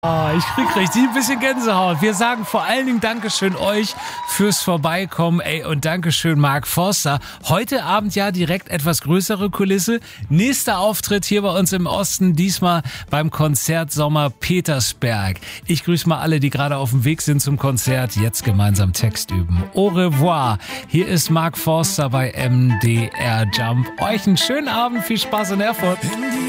Ich krieg richtig ein bisschen Gänsehaut. Wir sagen vor allen Dingen Dankeschön euch fürs Vorbeikommen. Und Dankeschön Mark Forster. Heute Abend ja direkt etwas größere Kulisse. Nächster Auftritt hier bei uns im Osten, diesmal beim Konzert Sommer Petersberg. Ich grüße mal alle, die gerade auf dem Weg sind zum Konzert. Jetzt gemeinsam Text üben. Au revoir. Hier ist Mark Forster bei MDR Jump. Euch einen schönen Abend, viel Spaß in Erfurt.